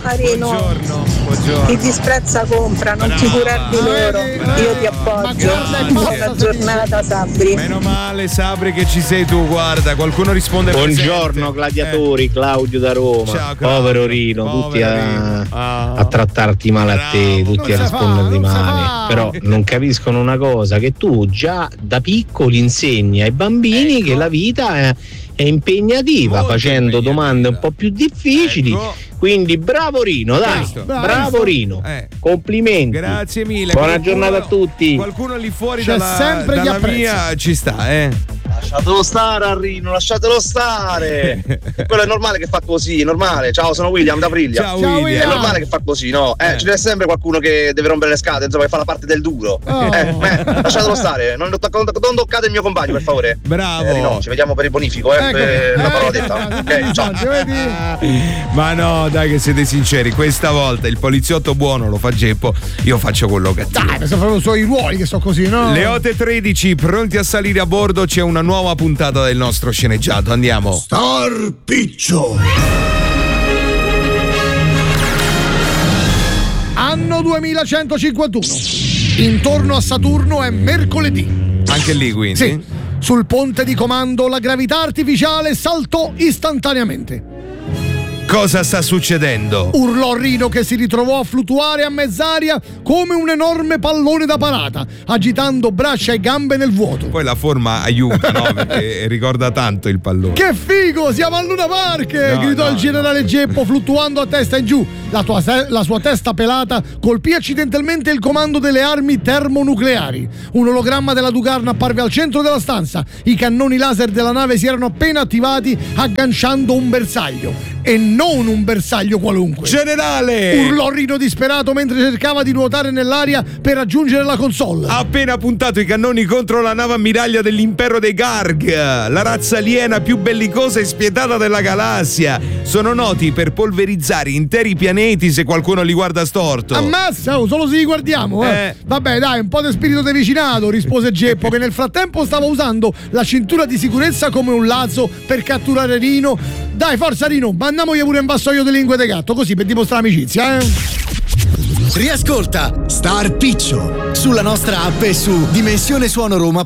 Arino. Buongiorno. Chi disprezza compra, non ti curar di loro. Io ti appoggio. Buona giornata, Sabri. Meno male, Sabri, che ci sei tu. Guarda, qualcuno risponde. Buongiorno gladiatori, Claudio da Roma. Ciao, Claudio. Povero Rino, tutti a trattarti male a te, tutti a risponderti male. Però non capiscono una cosa, che tu già da piccoli insegni ai bambini che la vita è impegnativa, facendo domande un po' più difficili. Quindi bravo Rino, dai, bravo Rino, complimenti. Grazie mille. Buona giornata a tutti. Qualcuno lì fuori c'è sempre dalla mia ci sta, Lasciatelo stare a Rino, lasciatelo stare. Quello è normale che fa così, è normale. Ciao, sono William da Priglia. Ciao William. È normale che fa così, no? Ce n'è sempre qualcuno che deve rompere le scatole, insomma, che fa la parte del duro. Lasciatelo stare, non toccate il mio compagno, per favore. Bravo. Rino, ci vediamo per il bonifico, una parola detta. Ok, ciao. Ma no, dai, che siete sinceri, questa volta il poliziotto buono lo fa Geppo, io faccio quello cattivo. Dai, sono proprio i suoi ruoli che sono così, no? Le 8:13, pronti a salire a bordo, c'è una nuova puntata del nostro sceneggiato, andiamo. Star Piccio. Anno 2151. Intorno a Saturno è mercoledì. Anche lì, quindi? Sì. Sul ponte di comando la gravità artificiale saltò istantaneamente. Cosa sta succedendo? Urlò Rino, che si ritrovò a fluttuare a mezz'aria come un enorme pallone da parata, agitando braccia e gambe nel vuoto. Poi la forma aiuta, no? Perché ricorda tanto il pallone. Che figo, siamo al Luna Park! Gridò il generale Geppo, fluttuando a testa in giù. La sua testa pelata colpì accidentalmente il comando delle armi termonucleari. Un ologramma della Dugarn apparve al centro della stanza. I cannoni laser della nave si erano appena attivati, agganciando un bersaglio. E non un bersaglio qualunque. Generale! Urlò Rino disperato mentre cercava di nuotare nell'aria per raggiungere la console. Ha appena puntato i cannoni contro la nave ammiraglia dell'impero dei Garg, la razza aliena più bellicosa e spietata della galassia. Sono noti per polverizzare interi pianeti se qualcuno li guarda storto. Ammazza, solo se li guardiamo, Vabbè, dai, un po' di spirito di vicinato, rispose Geppo, che nel frattempo stava usando la cintura di sicurezza come un lazzo per catturare Rino. Dai, forza Rino, mandiamogli pure un vassoio di lingue di gatto, così per dimostrare amicizia, Riascolta Star Piccio sulla nostra app e su dimensionesuonoroma.it.